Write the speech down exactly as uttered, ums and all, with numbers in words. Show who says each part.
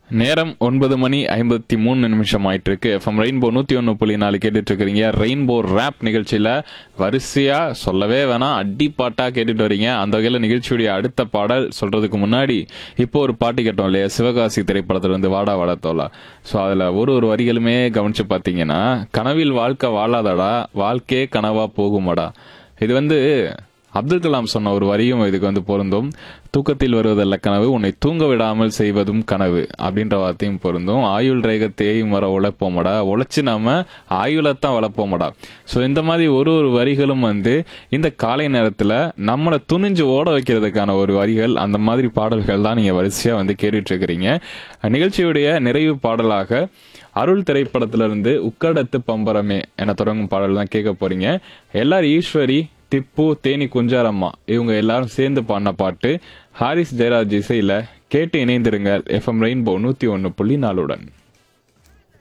Speaker 1: நேரம் ஒன்பது மணி ஐம்பத்தி மூணு நிமிஷம் ஆயிட்டு இருக்கு. எஃப்எம் ரெயின்போ நூத்தி ஒன்னு புள்ளி நாலு கேட்டுட்டு இருக்கிறீங்க. ரெயின்போ ரேப் நிகழ்ச்சியில வரிசையா சொல்லவே வேணாம் அடி பாட்டா கேட்டுட்டு வரீங்க. அந்த வகையில நிகழ்ச்சியுடைய அடுத்த பாடல் சொல்றதுக்கு முன்னாடி இப்போ ஒரு பாட்டு கேட்டோம் இல்லையா, சிவகாசி திரைப்படத்துல இருந்து வாடா வாடா தோலா. ஸோ அதுல ஒரு ஒரு வரிகளுமே கவனிச்சு பார்த்தீங்கன்னா, கனவில் வாழ்க்கை வாழாதடா, வாழ்க்கையே கனவா போகுமாடா. இது வந்து அப்துல் கலாம் சொன்ன ஒரு வரியும் இதுக்கு வந்து பொருந்தும். தூக்கத்தில் வருவதல்ல கனவு, உன்னை தூங்க விடாமல் செய்வதும் கனவு அப்படின்ற வார்த்தையும் பொருந்தும். ஆயுள் ரேகத்தையும் வர உழைப்போமடா, உழைச்சு நாம ஆயுளத்தான் வளர்ப்போமடா. ஸோ இந்த மாதிரி ஒரு ஒரு வரிகளும் வந்து இந்த காலை நேரத்துல நம்மளை துணிஞ்சு ஓட வைக்கிறதுக்கான ஒரு வரிகள். அந்த மாதிரி பாடல்கள் தான் நீங்க வரிசையா வந்து கேட்டுட்டு இருக்கிறீங்க. நிகழ்ச்சியுடைய நிறைவு பாடலாக அருள் திரைப்படத்திலிருந்து உக்கடத்து பம்பரமே என தொடங்கும் பாடல் தான் கேட்க போறீங்க. எல்லாரும் ஈஸ்வரி, திப்பு, தேனி குஞ்சாரம்மா இவங்க எல்லாரும் சேர்ந்து பாடின பாட்டு. ஹாரிஸ் ஜெயராஜ் இசையில கேட்டு இணைந்திருங்க எஃப்எம் ரெயின்போ நூத்தி ஒன்னு புள்ளி நாலுடன்.